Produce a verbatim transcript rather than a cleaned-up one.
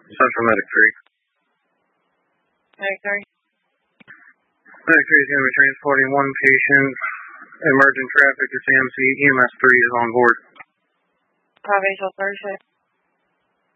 Central Medic three. Medic three. Medic three is going to be transporting one patient. Emergent traffic to C M C. E M S three is on board. Copy, so Thursday.